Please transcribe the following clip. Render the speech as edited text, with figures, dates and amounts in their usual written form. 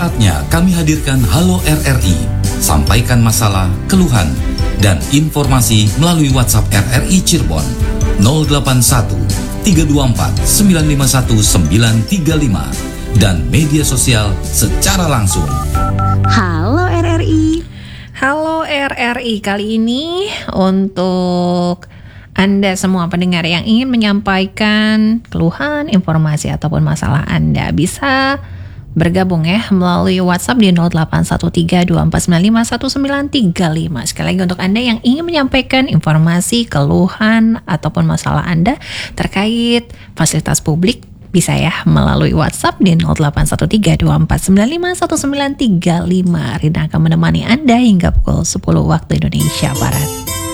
Saatnya kami hadirkan Halo RRI. Sampaikan masalah, keluhan, dan informasi melalui WhatsApp RRI Cirebon 081 324 951 935 dan media sosial secara langsung. Halo RRI. Halo RRI, kali ini untuk Anda semua pendengar yang ingin menyampaikan keluhan, informasi ataupun masalah Anda bisa bergabung ya melalui WhatsApp di 081324951935. Sekali lagi untuk Anda yang ingin menyampaikan informasi, keluhan ataupun masalah Anda terkait fasilitas publik, bisa ya melalui WhatsApp di 081324951935. Rina akan menemani Anda hingga pukul 10 waktu Indonesia Barat.